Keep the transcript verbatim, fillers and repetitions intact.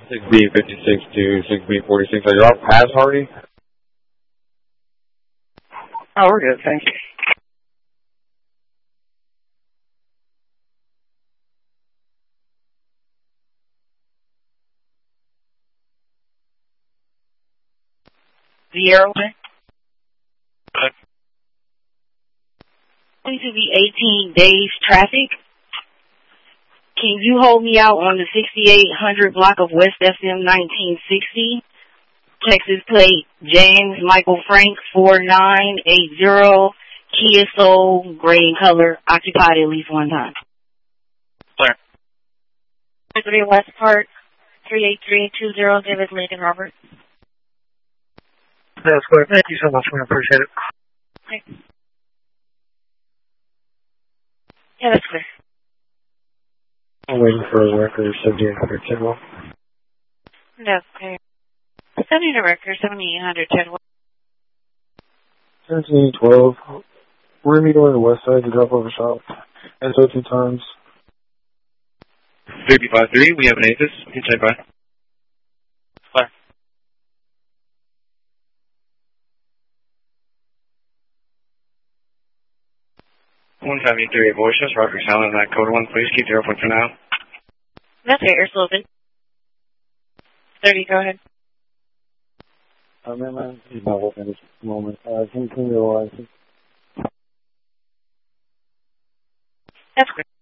six B fifty-six to six B forty-six. Are you all past Hardy? Oh, we're good, thank you. Zero. Going to be eighteen days traffic. Can you hold me out on the sixty-eight hundred block of West F M nineteen sixty? Texas plate James Michael Frank four nine eight zero. Kia Soul, gray in color, occupied at least one time. Clear. three West Park, three eight three two zero, David Lincoln Robert. That's good. Thank you so much. We appreciate it. Okay. Yeah, that's clear. I'm waiting for a record seventy-eight hundred Tidwell. That's clear. Sending a record seventy-eight hundred Tidwell. seventeen twelve. We're going to be going to the west side to drop off a shop. And so two times. three B five three, we have an APHIS. We can check by. Clear. one five eight three voices, Roger Silent, that code one, please keep the airport for now. That's it, Air Slogan. thirty, go ahead. Uh, man, man, he's not working at this moment. Uh, can you clean your license? That's great.